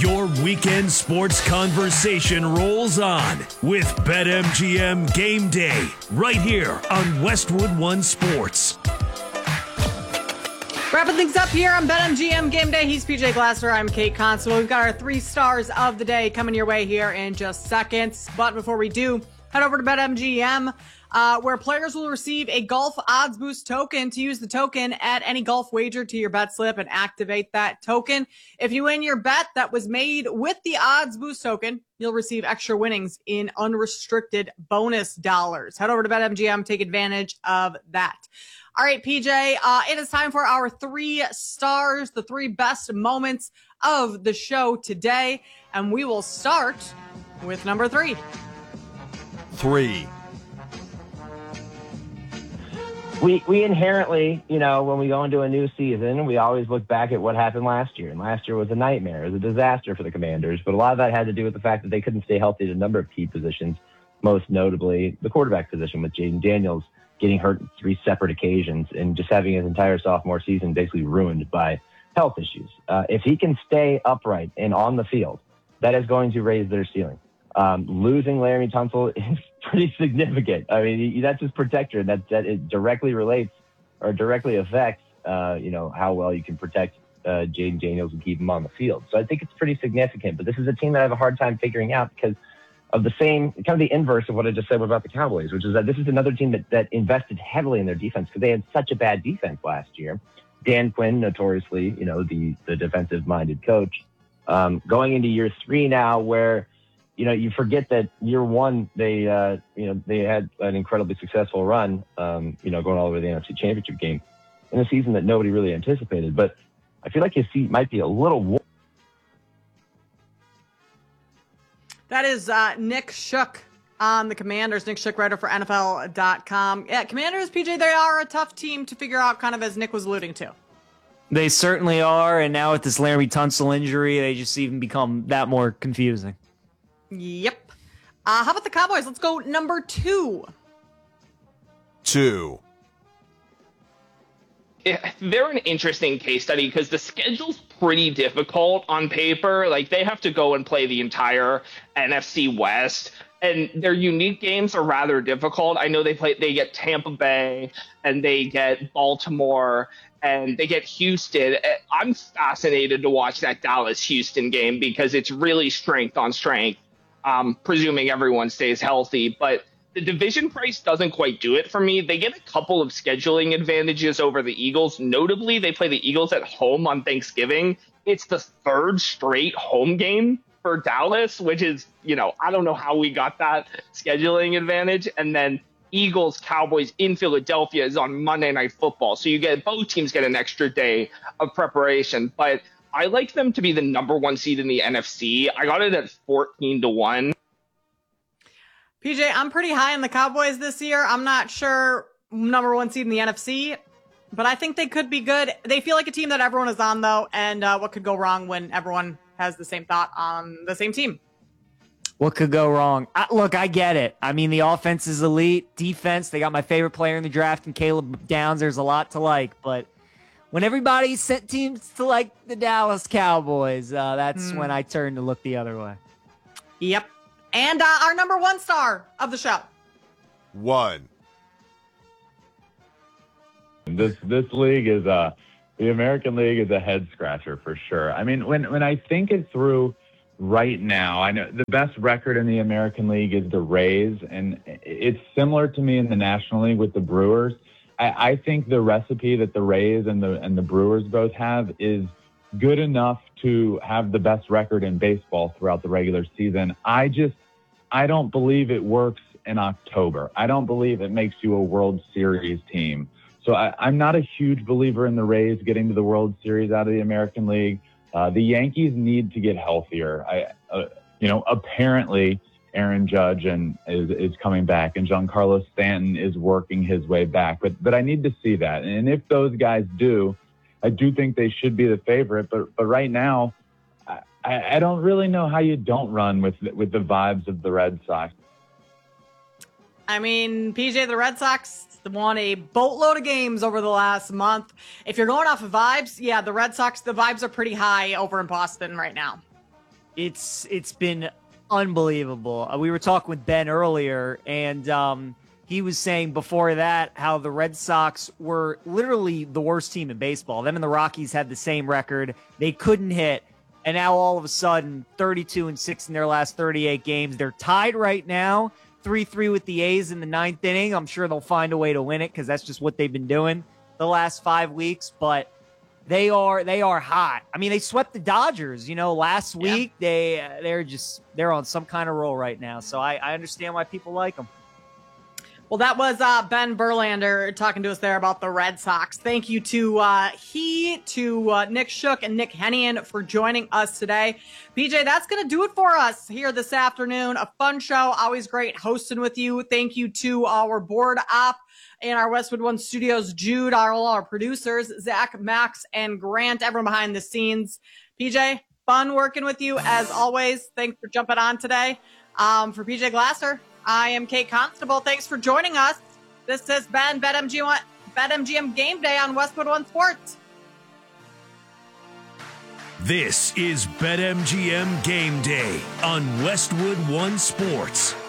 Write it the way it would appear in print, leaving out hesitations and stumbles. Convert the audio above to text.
Your weekend sports conversation rolls on with BetMGM Game Day right here on Westwood One Sports. Wrapping things up here on BetMGM Game Day. He's PJ Glasser. I'm Kate Constable. We've got our 3 stars of the day coming your way here in just seconds. But before we do, head over to BetMGM, where players will receive a golf odds boost token to use the token at any golf wager to your bet slip and activate that token. If you win your bet that was made with the odds boost token, you'll receive extra winnings in unrestricted bonus dollars. Head over to BetMGM, take advantage of that. All right, PJ, it is time for our 3 stars, the 3 best moments of the show today. And we will start with number 3. 3. We inherently, when we go into a new season, we always look back at what happened last year. And last year was a nightmare. It was a disaster for the Commanders. But a lot of that had to do with the fact that they couldn't stay healthy at a number of key positions, most notably the quarterback position, with Jaden Daniels getting hurt on 3 separate occasions and just having his entire sophomore season basically ruined by health issues. If he can stay upright and on the field, that is going to raise their ceiling. Losing Laremy Tunsil is pretty significant. I mean, that's his protector. That it directly relates or directly affects, how well you can protect Jaden Daniels and keep him on the field. So I think it's pretty significant. But this is a team that I have a hard time figuring out because of the same, kind of the inverse of what I just said about the Cowboys, which is that this is another team that invested heavily in their defense because they had such a bad defense last year. Dan Quinn, notoriously, the defensive-minded coach, going into year 3 now where, you forget that year 1, they had an incredibly successful run, going all the way to the NFC Championship game in a season that nobody really anticipated. But I feel like his seat might be a little. That is Nick Shook on the Commanders. Nick Shook, writer for NFL.com. Yeah, Commanders, PJ, they are a tough team to figure out, kind of as Nick was alluding to. They certainly are, and now with this Laremy Tunsil injury, they just even become that more confusing. Yep. How about the Cowboys? Let's go number 2. 2. Yeah, they're an interesting case study because the schedule's pretty difficult on paper. Like, they have to go and play the entire NFC West, and their unique games are rather difficult. I know they get Tampa Bay, and they get Baltimore, and they get Houston. I'm fascinated to watch that Dallas-Houston game because it's really strength on strength, presuming everyone stays healthy. But the division price doesn't quite do it for me. They get a couple of scheduling advantages over the Eagles. Notably, they play the Eagles at home on Thanksgiving. It's the 3rd straight home game for Dallas, which is, I don't know how we got that scheduling advantage. And then Eagles, Cowboys in Philadelphia is on Monday Night Football. So both teams get an extra day of preparation. But I like them to be the number 1 seed in the NFC. I got it at 14-1. PJ, I'm pretty high on the Cowboys this year. I'm not sure number 1 seed in the NFC, but I think they could be good. They feel like a team that everyone is on, though, and what could go wrong when everyone has the same thought on the same team? What could go wrong? Look, I get it. I mean, the offense is elite. Defense, they got my favorite player in the draft, and Caleb Downs. There's a lot to like, but when everybody sent teams to like the Dallas Cowboys, that's when I turn to look the other way. Yep. And our number 1 star of the show. 1. This league is the American League is a head scratcher for sure. I mean, when I think it through right now, I know the best record in the American League is the Rays, and it's similar to me in the National League with the Brewers. I think the recipe that the Rays and the Brewers both have is good enough to have the best record in baseball throughout the regular season. I don't believe it works in October. I don't believe it makes you a World Series team. So I'm not a huge believer in the Rays getting to the World Series out of the American League. The Yankees need to get healthier. Apparently Aaron Judge is coming back, and Giancarlo Stanton is working his way back. But I need to see that. And if those guys do, I do think they should be the favorite. But right now, I don't really know how you don't run with the vibes of the Red Sox. I mean, PJ, the Red Sox won a boatload of games over the last month. If you're going off of vibes, yeah, the Red Sox, the vibes are pretty high over in Boston right now. It's been unbelievable. We were talking with Ben earlier, and he was saying before that how the Red Sox were literally the worst team in baseball. Them and the Rockies had the same record. They couldn't hit. And now all of a sudden, 32-6 in their last 38 games. They're tied right now, 3-3 with the A's in the ninth inning. I'm sure they'll find a way to win it because that's just what they've been doing the last 5 weeks. But they are hot. I mean, they swept the Dodgers, last week. They're on some kind of roll right now. So I understand why people like them. Well, that was Ben Verlander talking to us there about the Red Sox. Thank you to Nick Shook and Nick Hennian for joining us today. PJ, that's going to do it for us here this afternoon. A fun show. Always great hosting with you. Thank you to our board op in our Westwood One studios, Jude, all our producers, Zach, Max, and Grant, everyone behind the scenes. PJ, fun working with you as always. Thanks for jumping on today. For PJ Glasser, I am Kate Constable. Thanks for joining us. This has been BetMGM Game Day on Westwood One Sports. This is BetMGM Game Day on Westwood One Sports.